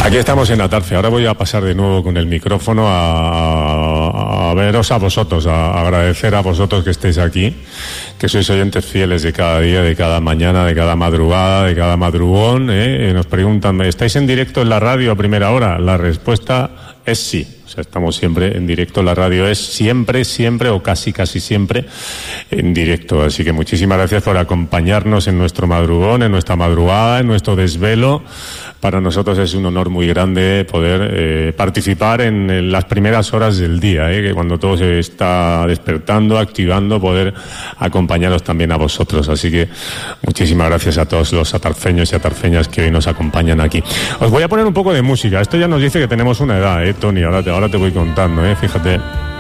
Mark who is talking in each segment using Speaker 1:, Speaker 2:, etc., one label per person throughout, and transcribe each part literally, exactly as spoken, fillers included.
Speaker 1: Aquí estamos en Atarfe. Ahora voy a pasar de nuevo con el micrófono a, a veros a vosotros, a, a agradecer a vosotros que estéis aquí, que sois oyentes fieles de cada día, de cada mañana, de cada madrugada, de cada madrugón. ¿eh? Nos preguntan, ¿estáis en directo en la radio a primera hora? La respuesta es sí. O sea, estamos siempre en directo. La radio es siempre, siempre o casi, casi siempre en directo. Así que muchísimas gracias por acompañarnos en nuestro madrugón, en nuestra madrugada, en nuestro desvelo. Para nosotros es un honor muy grande poder eh, participar en, en las primeras horas del día, eh, que cuando todo se está despertando, activando, poder acompañaros también a vosotros. Así que muchísimas gracias a todos los atarfeños y atarfeñas que hoy nos acompañan aquí. Os voy a poner un poco de música. Esto ya nos dice que tenemos una edad, eh, Tony. Ahora te, ahora te voy contando, eh, fíjate.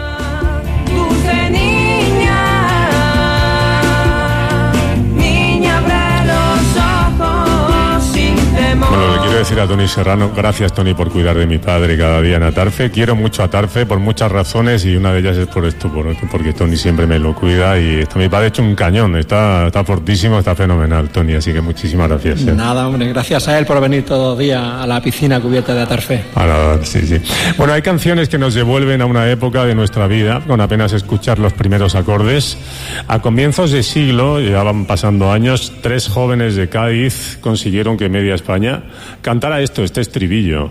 Speaker 1: Bueno, le quiero decir a Tony Serrano, gracias Tony por cuidar de mi padre cada día en Atarfe. Quiero mucho a Atarfe por muchas razones y una de ellas es por esto, por, porque Tony siempre me lo cuida y está mi padre hecho un cañón, está, está fortísimo, está fenomenal Tony, así que muchísimas gracias. ¿eh?
Speaker 2: Nada, hombre, gracias a él por venir todos los días a la piscina cubierta de Atarfe.
Speaker 1: Ahora, sí, sí. Bueno, hay canciones que nos devuelven a una época de nuestra vida, con apenas escuchar los primeros acordes. A comienzos de siglo, ya van pasando años, tres jóvenes de Cádiz consiguieron que media España cantara esto, este estribillo.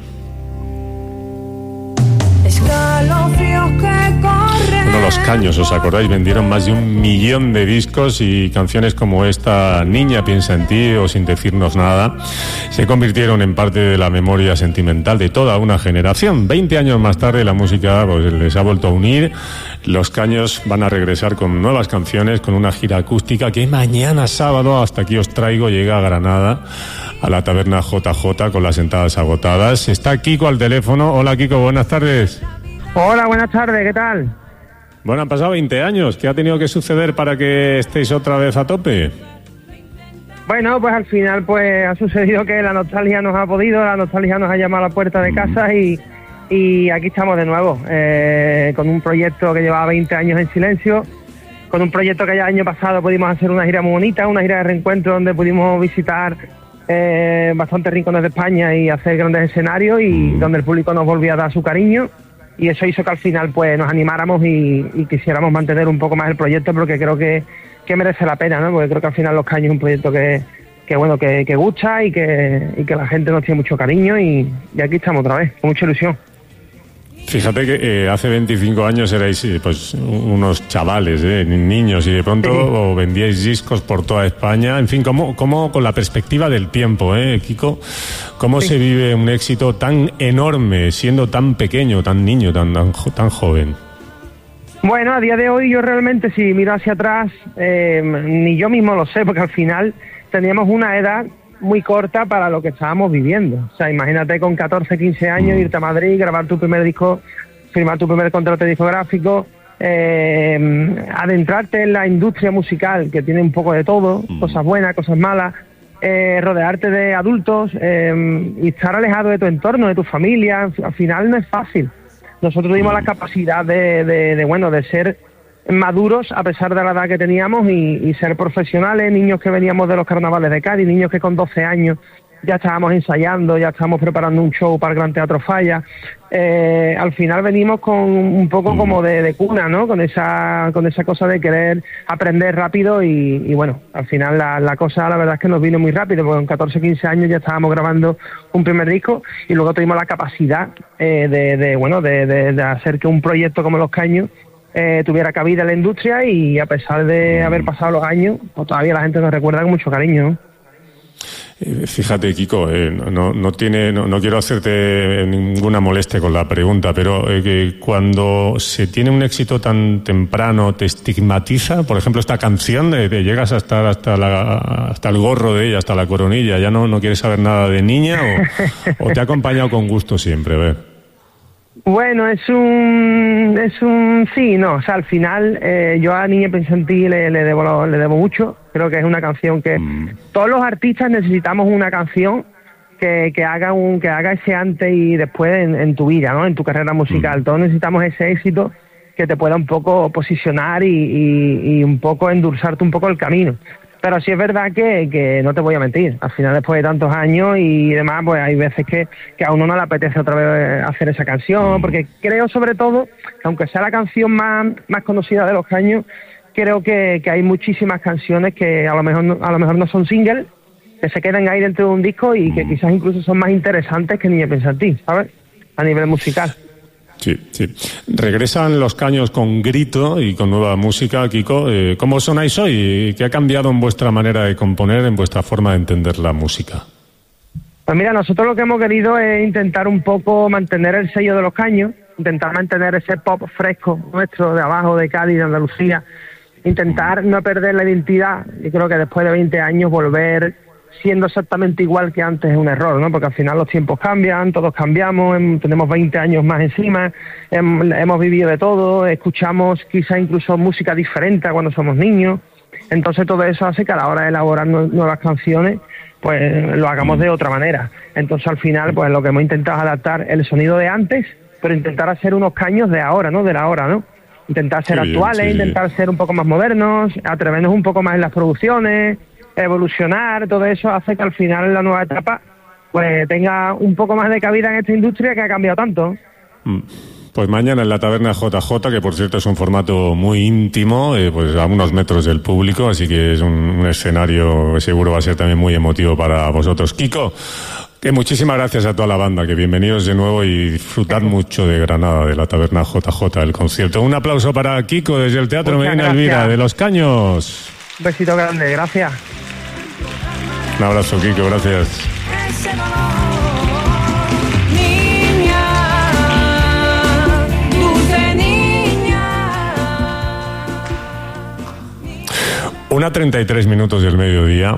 Speaker 1: Bueno, Los Caños, ¿os acordáis? Vendieron más de un millón de discos y canciones como esta, Niña piensa en ti o Sin decirnos nada, se convirtieron en parte de la memoria sentimental de toda una generación. Veinte años más tarde la música pues, les ha vuelto a unir. Los Caños van a regresar con nuevas canciones, con una gira acústica que mañana sábado, hasta aquí os traigo, llega a Granada, a la taberna J J, con las entradas agotadas. Está Kiko al teléfono. Hola Kiko, buenas tardes.
Speaker 3: Hola, buenas tardes, ¿qué tal?
Speaker 1: Bueno, han pasado veinte años. ¿Qué ha tenido que suceder para que estéis otra vez a tope?
Speaker 3: Bueno, pues al final pues ha sucedido que la nostalgia nos ha podido, la nostalgia nos ha llamado a la puerta de casa y, y aquí estamos de nuevo, eh, con un proyecto que llevaba veinte años en silencio, con un proyecto que ya el año pasado pudimos hacer una gira muy bonita, una gira de reencuentro donde pudimos visitar eh, bastantes rincones de España y hacer grandes escenarios y donde el público nos volvía a dar su cariño. Y eso hizo que al final pues nos animáramos y, y quisiéramos mantener un poco más el proyecto porque creo que, que merece la pena, ¿no? Porque creo que al final Los Caños es un proyecto que, que bueno, que, que gusta y que, y que la gente nos tiene mucho cariño y, y aquí estamos otra vez, con mucha ilusión.
Speaker 1: Fíjate que eh, hace veinticinco años erais eh, pues unos chavales, eh, niños, y de pronto sí. vendíais discos por toda España. En fin, ¿cómo, cómo con la perspectiva del tiempo, eh, Kiko, cómo sí. se vive un éxito tan enorme siendo tan pequeño, tan niño, tan, tan, tan joven?
Speaker 3: Bueno, a día de hoy yo realmente, si miro hacia atrás, eh, ni yo mismo lo sé, porque al final teníamos una edad muy corta para lo que estábamos viviendo. O sea, imagínate con catorce, quince años irte a Madrid, grabar tu primer disco, firmar tu primer contrato discográfico, eh, adentrarte en la industria musical, que tiene un poco de todo, cosas buenas, cosas malas, eh, rodearte de adultos eh, y estar alejado de tu entorno, de tu familia. Al final no es fácil. Nosotros tuvimos la capacidad de, de, de bueno, de ser maduros a pesar de la edad que teníamos y, y ser profesionales, niños que veníamos de los carnavales de Cádiz, niños que con doce años ya estábamos ensayando, ya estábamos preparando un show para el Gran Teatro Falla. Eh, al final venimos con un poco como de, de cuna, ¿no? Con esa con esa cosa de querer aprender rápido y, y bueno, al final la, la cosa la verdad es que nos vino muy rápido, porque con catorce, quince años ya estábamos grabando un primer disco y luego tuvimos la capacidad eh, de, de, bueno, de, de, de hacer que un proyecto como Los Caños Eh, tuviera cabida en la industria y a pesar de haber pasado los años, pues todavía la gente nos recuerda con mucho cariño, ¿no?
Speaker 1: Eh, fíjate, Kiko, eh, no, no tiene, no, no quiero hacerte ninguna molestia con la pregunta, pero eh, que cuando se tiene un éxito tan temprano, ¿te estigmatiza? Por ejemplo, esta canción, eh, te llegas a estar hasta la, hasta el gorro de ella, hasta la coronilla, ¿ya no, no quieres saber nada de niña o, o te ha acompañado con gusto siempre? A ver.
Speaker 3: Bueno, es un es un sí, no, o sea, al final eh, yo a Niña Piensa en Ti le, le debo le debo mucho. Creo que es una canción que mm. todos los artistas necesitamos una canción que, que haga un que haga ese antes y después en, en tu vida, ¿no? En tu carrera musical. Mm. Todos necesitamos ese éxito que te pueda un poco posicionar y, y, y un poco endulzarte un poco el camino. Pero sí es verdad que, que no te voy a mentir, al final después de tantos años y demás, pues hay veces que, que a uno no le apetece otra vez hacer esa canción, porque creo sobre todo que aunque sea la canción más, más conocida de Los Caños, creo que, que hay muchísimas canciones que a lo mejor no, a lo mejor no son singles, que se quedan ahí dentro de un disco y que quizás incluso son más interesantes que Niña piensa en ti, ¿sabes? A nivel musical.
Speaker 1: Sí, sí. Regresan Los Caños con grito y con nueva música, Kiko. Eh, ¿Cómo sonáis hoy? ¿Qué ha cambiado en vuestra manera de componer, en vuestra forma de entender la música?
Speaker 3: Pues mira, nosotros lo que hemos querido es intentar un poco mantener el sello de Los Caños, intentar mantener ese pop fresco nuestro de abajo, de Cádiz, de Andalucía, intentar no perder la identidad. Yo creo que después de veinte años volver siendo exactamente igual que antes es un error, ¿no? Porque al final los tiempos cambian, todos cambiamos, em, tenemos veinte años más encima, em, hemos vivido de todo, escuchamos quizá incluso música diferente a cuando somos niños, entonces todo eso hace que a la hora de elaborar nu- nuevas canciones, pues lo hagamos de otra manera. Entonces al final, pues lo que hemos intentado es adaptar el sonido de antes, pero intentar hacer unos Caños de ahora, ¿no? De la hora, ¿no? Intentar ser
Speaker 1: Qué bien,
Speaker 3: actuales,
Speaker 1: sí.
Speaker 3: intentar ser un poco más modernos, atrevernos un poco más en las producciones, evolucionar, todo eso hace que al final la nueva etapa pues tenga un poco más de cabida en esta industria que ha cambiado tanto.
Speaker 1: Pues mañana en la taberna J J, que por cierto es un formato muy íntimo, eh, pues a unos metros del público, así que es un, un escenario que seguro va a ser también muy emotivo para vosotros. Kiko, que muchísimas gracias a toda la banda, que bienvenidos de nuevo y disfrutad mucho de Granada, de la taberna J J, del concierto. Un aplauso para Kiko desde el Teatro
Speaker 3: Muchas
Speaker 1: Medina
Speaker 3: gracias.
Speaker 1: Elvira de Los Caños.
Speaker 3: Un besito grande, gracias.
Speaker 1: Un abrazo, Kiko, gracias.
Speaker 4: Ese dolor, niña, dulce niña.
Speaker 1: Una treinta y tres minutos del mediodía.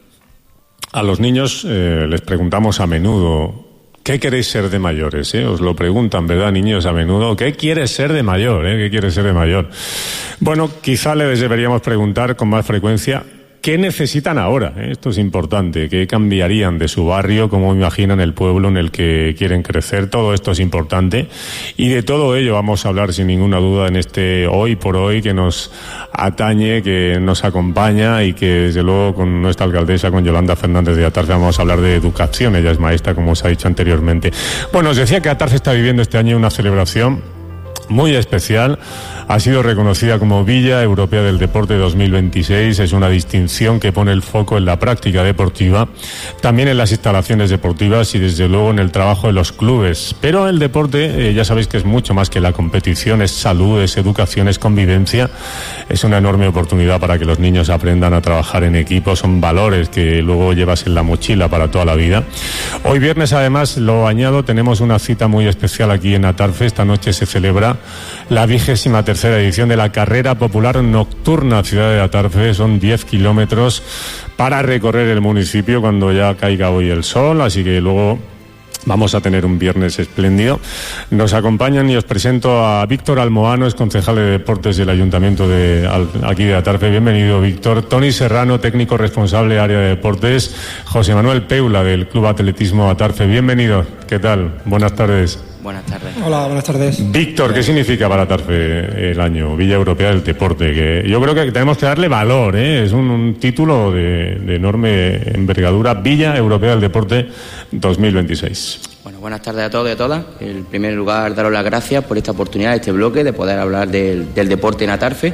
Speaker 1: A los niños eh, les preguntamos a menudo, ¿qué queréis ser de mayores? Eh? Os lo preguntan, ¿verdad, niños, a menudo? ¿Qué quieres ser de mayor? Eh? ¿Qué quieres ser de mayor? Bueno, quizá les deberíamos preguntar con más frecuencia, ¿qué necesitan ahora? ¿Eh? Esto es importante. ¿Qué cambiarían de su barrio? ¿Cómo imaginan el pueblo en el que quieren crecer? Todo esto es importante. Y de todo ello vamos a hablar sin ninguna duda en este Hoy por Hoy que nos atañe, que nos acompaña y que desde luego con nuestra alcaldesa, con Yolanda Fernández de Atarfe, vamos a hablar de educación. Ella es maestra, como os ha dicho anteriormente. Bueno, os decía que Atarfe está viviendo este año una celebración muy especial. Ha sido reconocida como Villa Europea del Deporte dos mil veintiséis. Es una distinción que pone el foco en la práctica deportiva, también en las instalaciones deportivas y desde luego en el trabajo de los clubes. Pero el deporte, eh, ya sabéis que es mucho más que la competición, es salud, es educación, es convivencia. Es una enorme oportunidad para que los niños aprendan a trabajar en equipo. Son valores que luego llevas en la mochila para toda la vida. Hoy viernes, además, lo añado, tenemos una cita muy especial aquí en Atarfe. Esta noche se celebra la vigésima tercera edición de la Carrera Popular Nocturna Ciudad de Atarfe. Son diez kilómetros para recorrer el municipio cuando ya caiga hoy el sol, así que luego vamos a tener un viernes espléndido. Nos acompañan y os presento a Víctor Almohano, es concejal de Deportes del Ayuntamiento de aquí de Atarfe. Bienvenido, Víctor. Tony Serrano, técnico responsable área de deportes. José Manuel Peula, del Club Atletismo Atarfe. Bienvenido. ¿Qué tal? Buenas tardes.
Speaker 5: Buenas tardes.
Speaker 2: Hola, buenas tardes.
Speaker 1: Víctor, ¿qué significa para Atarfe el año Villa Europea del Deporte? Que yo creo que tenemos que darle valor, ¿eh? Es un, un título de, de enorme envergadura. Villa Europea del Deporte dos mil veintiséis.
Speaker 5: Bueno, buenas tardes a todos y a todas. En primer lugar, daros las gracias por esta oportunidad, este bloque, de poder hablar del, del deporte en Atarfe.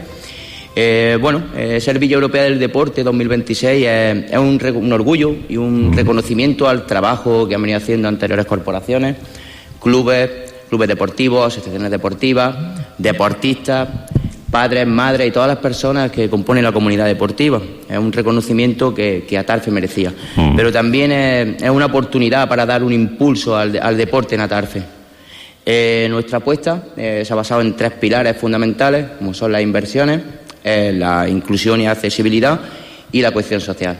Speaker 5: Eh, bueno, eh, ser Villa Europea del Deporte dos mil veintiséis eh, es un, un orgullo y un reconocimiento al trabajo que han venido haciendo anteriores corporaciones, clubes, clubes deportivos, asociaciones deportivas, deportistas, padres, madres y todas las personas que componen la comunidad deportiva. Es un reconocimiento que, que Atarfe merecía. Mm. Pero también es, es una oportunidad para dar un impulso al, al deporte en Atarfe. Eh, nuestra apuesta eh, se ha basado en tres pilares fundamentales, como son las inversiones, eh, la inclusión y accesibilidad y la cohesión social.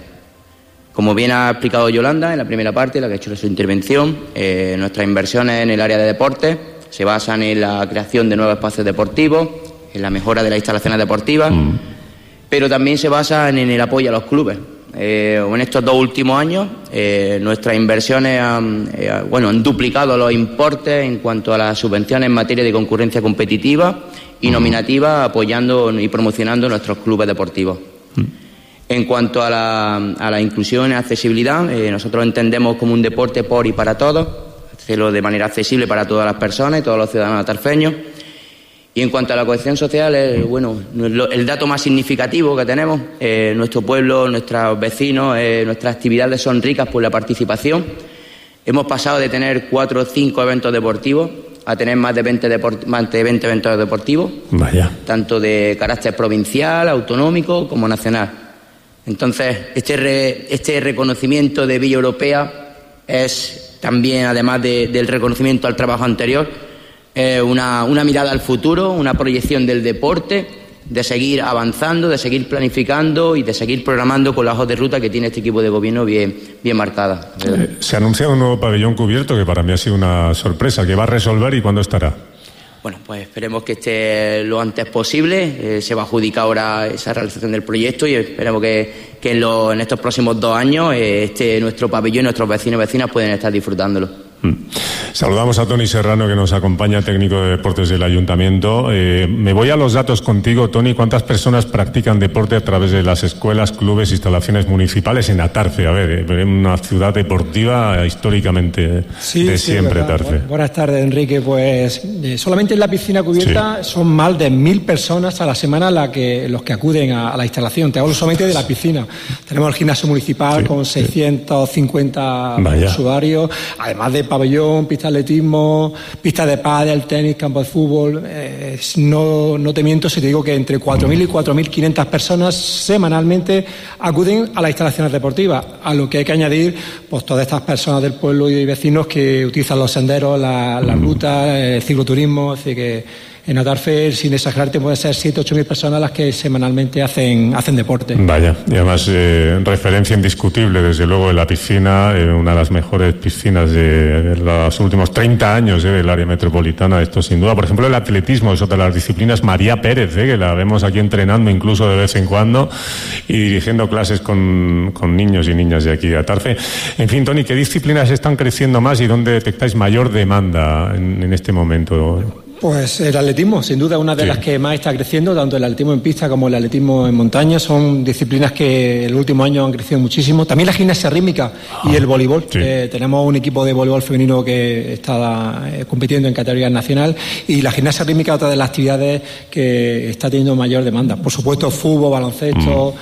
Speaker 5: Como bien ha explicado Yolanda en la primera parte, la que ha hecho su intervención, eh, nuestras inversiones en el área de deporte se basan en la creación de nuevos espacios deportivos, en la mejora de las instalaciones deportivas, mm. pero también se basan en el apoyo a los clubes. Eh, en estos dos últimos años, eh, nuestras inversiones han, eh, bueno, han duplicado los importes en cuanto a las subvenciones en materia de concurrencia competitiva y mm. nominativa, apoyando y promocionando nuestros clubes deportivos. Mm. En cuanto a la, a la inclusión y accesibilidad, eh, nosotros entendemos como un deporte por y para todos, hacerlo de manera accesible para todas las personas y todos los ciudadanos atarfeños. Y en cuanto a la cohesión social, eh, bueno, el dato más significativo que tenemos, eh, nuestro pueblo, nuestros vecinos, eh, nuestras actividades son ricas por la participación. Hemos pasado de tener cuatro o cinco eventos deportivos a tener más de veinte, deport- más de veinte eventos deportivos,
Speaker 1: Vaya.
Speaker 5: tanto de carácter provincial, autonómico como nacional. Entonces, este, re, este reconocimiento de Villa Europea es también, además de, del reconocimiento al trabajo anterior, eh, una, una mirada al futuro, una proyección del deporte, de seguir avanzando, de seguir planificando y de seguir programando con la hoja de ruta que tiene este equipo de gobierno bien, bien marcada.
Speaker 1: Eh, se ha anunciado un nuevo pabellón cubierto que para mí ha sido una sorpresa. ¿Qué va a resolver y cuándo estará?
Speaker 5: Bueno, pues esperemos que esté lo antes posible. Eh, se va a adjudicar ahora esa realización del proyecto y esperemos que, que en, lo, en estos próximos dos años eh, este nuestro pabellón y nuestros vecinos y vecinas pueden estar disfrutándolo.
Speaker 1: Mm. Saludamos a Toni Serrano, que nos acompaña, técnico de deportes del Ayuntamiento. Eh, me voy a los datos contigo, Toni. ¿Cuántas personas practican deporte a través de las escuelas, clubes, instalaciones municipales en Atarfe? A ver, eh, una ciudad deportiva históricamente
Speaker 2: Sí,
Speaker 1: de
Speaker 2: sí,
Speaker 1: siempre,
Speaker 2: verdad.
Speaker 1: Atarfe.
Speaker 2: Bu- Buenas tardes, Enrique. Pues eh, solamente en la piscina cubierta son más de mil personas a la semana la que, los que acuden a, a la instalación. Te hablo solamente de la piscina. Tenemos el gimnasio municipal
Speaker 1: Sí,
Speaker 2: con
Speaker 1: sí.
Speaker 2: seiscientos cincuenta
Speaker 1: Vaya.
Speaker 2: usuarios, además de pabellón, pista de atletismo, pista de pádel, tenis, campo de fútbol. Eh, no, no te miento si te digo que entre cuatro mil y cuatro mil quinientas personas semanalmente acuden a las instalaciones deportivas, a lo que hay que añadir pues todas estas personas del pueblo y vecinos que utilizan los senderos, la- las rutas, el cicloturismo. Así que en Atarfe, sin exagerarte, pueden ser siete u ocho mil personas las que semanalmente hacen, hacen deporte.
Speaker 1: Vaya, y además eh, referencia indiscutible, desde luego, de la piscina, eh, una de las mejores piscinas de, de los últimos treinta años eh, del área metropolitana, esto sin duda. Por ejemplo, el atletismo es otra de las disciplinas. María Pérez, eh, que la vemos aquí entrenando incluso de vez en cuando y dirigiendo clases con, con niños y niñas de aquí de Atarfe. En fin, Toni, ¿qué disciplinas están creciendo más y dónde detectáis mayor demanda en, en este momento?
Speaker 2: Pues el atletismo, sin duda, una de
Speaker 1: Sí.
Speaker 2: las que más está creciendo, tanto el atletismo en pista como el atletismo en montaña. Son disciplinas que en el último año han crecido muchísimo. También la gimnasia rítmica y el voleibol.
Speaker 1: Sí.
Speaker 2: Eh, tenemos un equipo de voleibol femenino que está eh, compitiendo en categoría nacional, y la gimnasia rítmica es otra de las actividades que está teniendo mayor demanda. Por supuesto, fútbol, baloncesto,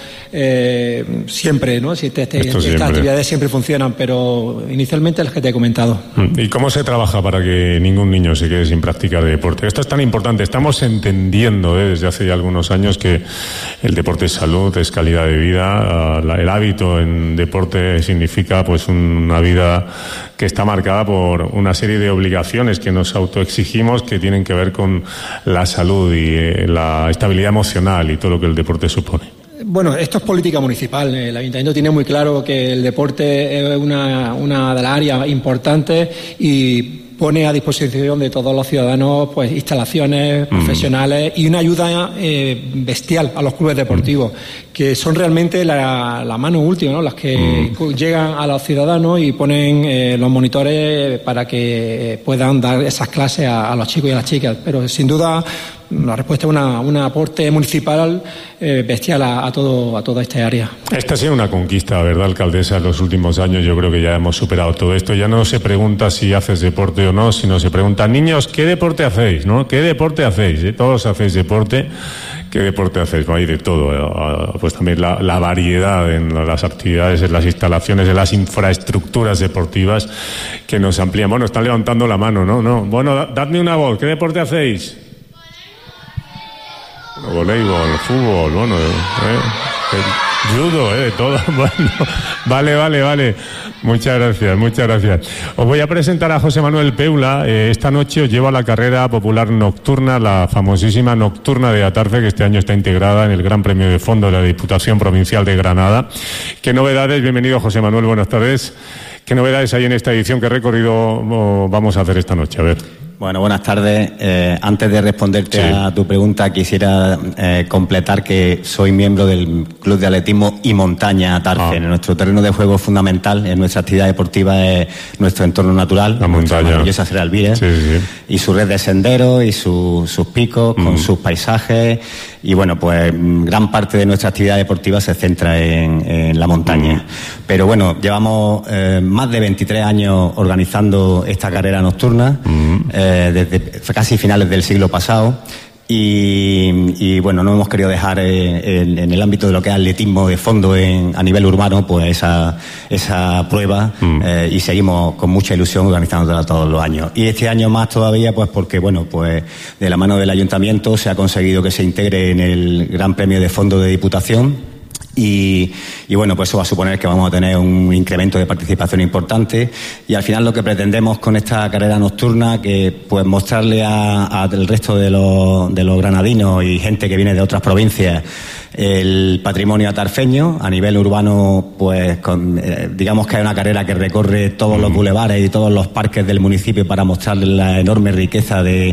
Speaker 2: eh, siempre, ¿no? Si este- este-
Speaker 1: Esto
Speaker 2: estas
Speaker 1: siempre.
Speaker 2: actividades siempre funcionan, pero inicialmente las que te he comentado.
Speaker 1: ¿Y cómo se trabaja para que ningún niño se quede sin practicar deporte? Esto es tan importante. Estamos entendiendo eh, desde hace ya algunos años que el deporte es salud, es calidad de vida. Uh, la, el hábito en deporte significa pues una vida que está marcada por una serie de obligaciones que nos autoexigimos, que tienen que ver con la salud y eh, la estabilidad emocional y todo lo que el deporte supone.
Speaker 2: Bueno, esto es política municipal. El Ayuntamiento tiene muy claro que el deporte es una, una de las áreas importantes y pone a disposición de todos los ciudadanos pues instalaciones profesionales y una ayuda eh, bestial a los clubes deportivos, que son realmente la, la mano última, ¿no? Las que mm. llegan a los ciudadanos y ponen eh, los monitores para que puedan dar esas clases a, a los chicos y a las chicas. Pero sin duda la respuesta es una, un aporte municipal eh, bestial a, a todo a toda esta área.
Speaker 1: Esta ha sido una conquista, ¿verdad, alcaldesa? En los últimos años yo creo que ya hemos superado todo esto. Ya no se pregunta si haces deporte o no, sino se pregunta, niños, ¿qué deporte hacéis? ¿No? ¿Qué deporte hacéis? ¿Eh? Todos hacéis deporte. ¿Qué deporte hacéis? Bueno, hay de todo. ¿eh? Pues también la, la variedad en las actividades, en las instalaciones, en las infraestructuras deportivas que nos amplían. Bueno, están levantando la mano, ¿no? no. Bueno, dadme una voz. ¿Qué deporte hacéis? Voleibol, fútbol, bueno, eh, judo, eh, todo, bueno, vale, vale, vale, muchas gracias, muchas gracias. Os voy a presentar a José Manuel Peula. Eh, esta noche os llevo a la carrera popular nocturna, la famosísima Nocturna de Atarfe, que este año está integrada en el Gran Premio de Fondo de la Diputación Provincial de Granada. ¿Qué novedades? Bienvenido, José Manuel, buenas tardes. ¿Qué novedades hay en esta edición? ¿Qué recorrido oh, vamos a hacer esta noche? A ver.
Speaker 6: Bueno, buenas tardes. Eh, antes de responderte
Speaker 1: Sí.
Speaker 6: a tu pregunta, quisiera eh, completar que soy miembro del Club de Atletismo y Montaña Atarfe.
Speaker 1: Ah.
Speaker 6: Nuestro terreno de juego fundamental en nuestra actividad deportiva es nuestro entorno natural,
Speaker 1: La
Speaker 6: nuestra
Speaker 1: montaña.
Speaker 6: maravillosa Sierra Alvírez,
Speaker 1: Sí, sí.
Speaker 6: y su red de senderos y su- sus picos con
Speaker 1: Mm.
Speaker 6: sus paisajes. y bueno, pues gran parte de nuestra actividad deportiva se centra en, en la montaña. Mm. Pero bueno, llevamos eh, más de veintitrés años organizando esta carrera nocturna, mm. eh, desde casi finales del siglo pasado. Y, y bueno, no hemos querido dejar eh, en, en el ámbito de lo que es atletismo de fondo en, a nivel urbano, pues esa, esa prueba mm. eh, y seguimos con mucha ilusión organizándola todos los años. Y este año más todavía, pues porque bueno, pues de la mano del ayuntamiento se ha conseguido que se integre en el Gran Premio de Fondo de Diputación. Y, y bueno, pues eso va a suponer que vamos a tener un incremento de participación importante, y al final lo que pretendemos con esta carrera nocturna, que pues mostrarle al resto de los, de los granadinos y gente que viene de otras provincias el patrimonio atarfeño. A nivel urbano, pues con, eh, digamos que hay una carrera que recorre todos los bulevares y todos los parques del municipio para mostrarles la enorme riqueza de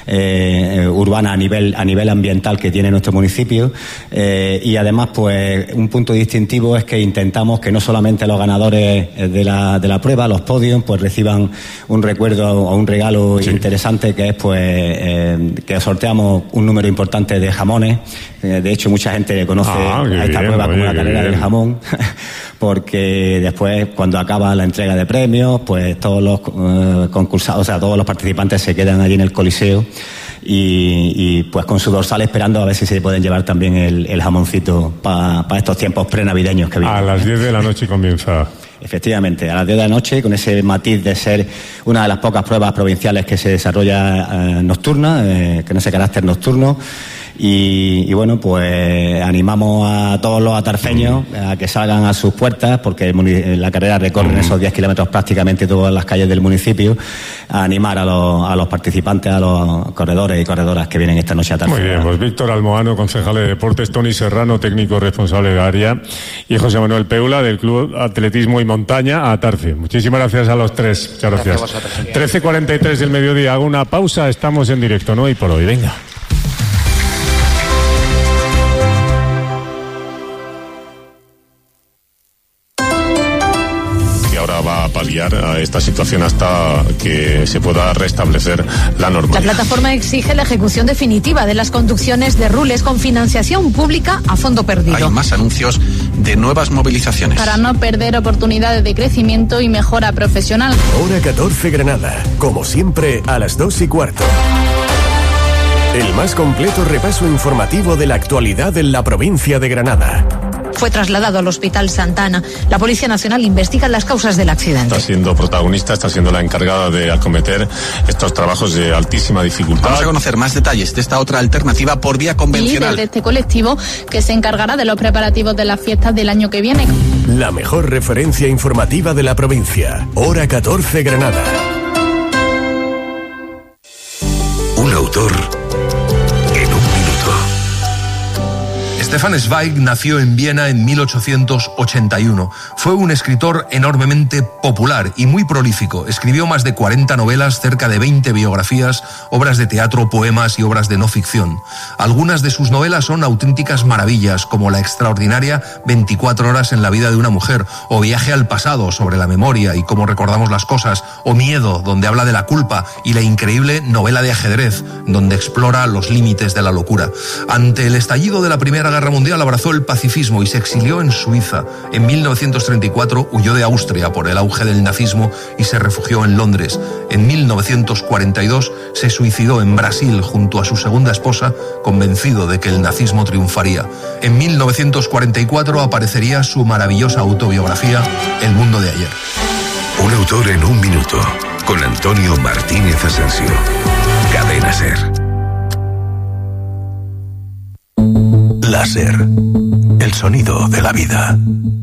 Speaker 6: eh, urbana a nivel a nivel ambiental que tiene nuestro municipio, eh, y además pues un punto distintivo es que intentamos que no solamente los ganadores de la, de la prueba, los podios, pues reciban un recuerdo o un regalo sí. interesante, que es pues eh, que sorteamos un número importante de jamones. Eh, de hecho, mucha gente conoce ah, a esta bien, prueba oye, como la carrera bien. del jamón, porque después, cuando acaba la entrega de premios, pues todos los eh, concursados, o sea, todos los participantes se quedan allí en el Coliseo y, y pues con su dorsal esperando a ver si se pueden llevar también el, el jamoncito para pa estos tiempos prenavideños que vienen.
Speaker 1: A las diez de la noche comienza.
Speaker 6: Efectivamente, a las diez de la noche, con ese matiz de ser una de las pocas pruebas provinciales que se desarrolla eh, nocturna, eh, con ese carácter nocturno. Y, y bueno, pues animamos a todos los atarfeños a que salgan a sus puertas, porque el, la carrera recorre en esos diez kilómetros prácticamente todas las calles del municipio, a animar a los, a los participantes, a los corredores y corredoras que vienen esta noche a Atarfe.
Speaker 1: Muy bien, pues Víctor Almohano, concejal de deportes, Tony Serrano, técnico responsable de área, y José Manuel Peula, del Club Atletismo y Montaña Atarfe. Muchísimas gracias a los tres. Muchas gracias. gracias trece cuarenta y tres del mediodía, hago una pausa, estamos en directo, ¿no? Y por hoy, venga. Va a paliar a esta situación hasta que se pueda restablecer la normalidad.
Speaker 7: La plataforma exige la ejecución definitiva de las conducciones de Rules con financiación pública a fondo perdido.
Speaker 8: Hay más anuncios de nuevas movilizaciones.
Speaker 9: Para no perder oportunidades de crecimiento y mejora profesional.
Speaker 10: Hora catorce Granada, como siempre a las dos y cuarto. El más completo repaso informativo de la actualidad en la provincia de Granada.
Speaker 7: Fue trasladado al Hospital Santa Ana. La Policía Nacional investiga las causas del accidente.
Speaker 1: Está siendo protagonista, está siendo la encargada de acometer estos trabajos de altísima dificultad.
Speaker 8: Vamos a conocer más detalles de esta otra alternativa por vía convencional.
Speaker 9: Y de este colectivo que se encargará de los preparativos de las fiestas del año que viene.
Speaker 10: La mejor referencia informativa de la provincia. Hora catorce Granada.
Speaker 11: Un autor en un minuto.
Speaker 12: Stefan Zweig nació en Viena en mil ochocientos ochenta y uno. Fue un escritor enormemente popular y muy prolífico. Escribió más de cuarenta novelas, cerca de veinte biografías, obras de teatro, poemas y obras de no ficción. Algunas de sus novelas son auténticas maravillas, como la extraordinaria veinticuatro horas en la vida de una mujer, o Viaje al pasado, sobre la memoria y cómo recordamos las cosas, o Miedo, donde habla de la culpa, y la increíble novela de ajedrez, donde explora los límites de la locura. Ante el estallido de la Primera Guerra Mundial abrazó el pacifismo y se exilió en Suiza. En mil novecientos treinta y cuatro huyó de Austria por el auge del nazismo y se refugió en Londres. En mil novecientos cuarenta y dos se suicidó en Brasil junto a su segunda esposa, convencido de que el nazismo triunfaría. En mil novecientos cuarenta y cuatro aparecería su maravillosa autobiografía, El mundo de ayer.
Speaker 11: Un autor en un minuto, con Antonio Martínez Asensio. Cadena SER.
Speaker 10: Láser, el sonido de la vida.